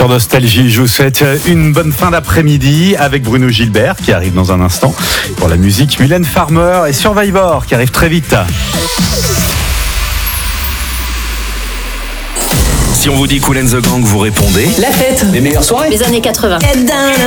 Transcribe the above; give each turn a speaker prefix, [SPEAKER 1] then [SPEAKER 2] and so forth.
[SPEAKER 1] Sur Nostalgie, je vous souhaite une bonne fin d'après-midi avec Bruno Gilbert qui arrive dans un instant. Pour la musique, Mylène Farmer et Survivor qui arrive très vite.
[SPEAKER 2] Si on vous dit Kool & The Gang, vous répondez
[SPEAKER 3] La fête,
[SPEAKER 4] Les meilleures soirées.
[SPEAKER 5] Les années 80.